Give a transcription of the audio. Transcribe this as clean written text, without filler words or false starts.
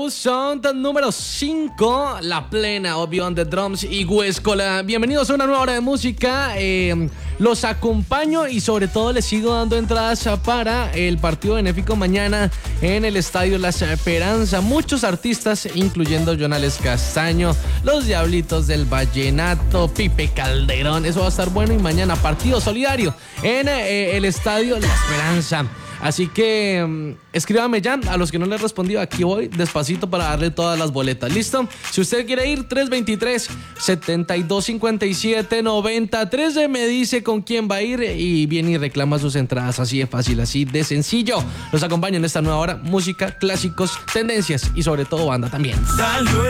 Sound número 5, La Plena, Beyond the Drums y Huescola. Bienvenidos a una nueva hora de música. Los acompaño y sobre todo les sigo dando entradas para el partido benéfico mañana en el Estadio La Esperanza. Muchos artistas, incluyendo Jonales Castaño, Los Diablitos del Vallenato, Pipe Calderón. Eso va a estar bueno. Y mañana partido solidario en el Estadio La Esperanza. Así que escríbame ya, a los que no les he respondido, aquí voy despacito para darle todas las boletas. ¿Listo? Si usted quiere ir, 323-7257-93, me dice con quién va a ir y viene y reclama sus entradas. Así de fácil, así de sencillo. Los acompaño en esta nueva hora, música, clásicos, tendencias y sobre todo banda también.